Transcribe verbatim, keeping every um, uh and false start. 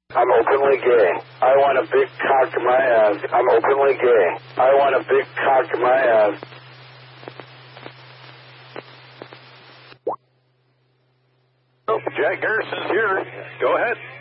I'm openly gay. I want a big cock in my ass. I'm openly gay. I want a big cock in my ass. Jack Garrison's here. Go ahead.